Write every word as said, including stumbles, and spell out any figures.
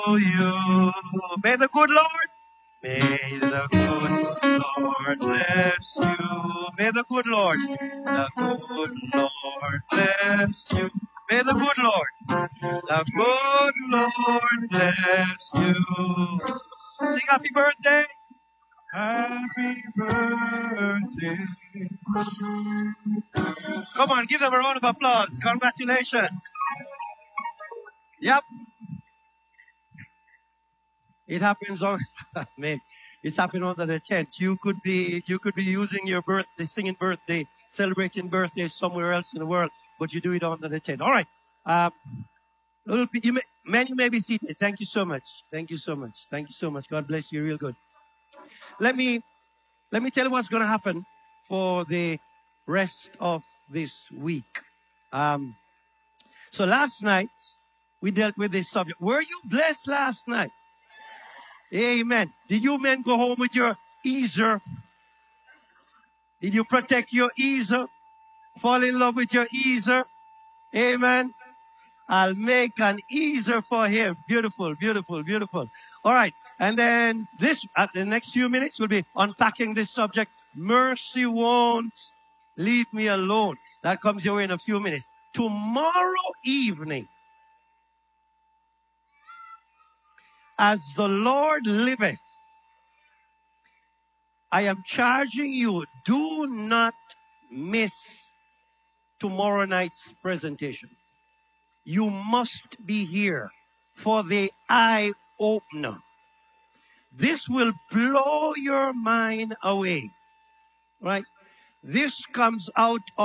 you. May the good Lord, may the good Lord bless you. May the good Lord, the good Lord bless you. May the good Lord, the good Lord bless you. Sing happy birthday. Happy birthday. Come on, give them a round of applause. Congratulations. Yep. It happens on, man, it's happening on the tenth. You could be, you could be using your birthday, singing birthday, celebrating birthday somewhere else in the world, but you do it on the tenth. All right. Um, little, you may, man, you may be seated. Thank you so much. Thank you so much. Thank you so much. God bless you real good. Let me, let me tell you what's going to happen for the rest of this week. Um, so last night we dealt with this subject. Were you blessed last night? Amen. Did you men go home with your easer? Did you protect your easer? Fall in love with your easer? Amen. I'll make an easer for him. Beautiful, beautiful, beautiful. All right. And then this, at the next few minutes, we'll be unpacking this subject. Mercy won't leave me alone. That comes your way in a few minutes. Tomorrow evening, as the Lord liveth, I am charging you, do not miss tomorrow night's presentation. You must be here for the eye opener. This will blow your mind away, right? This comes out of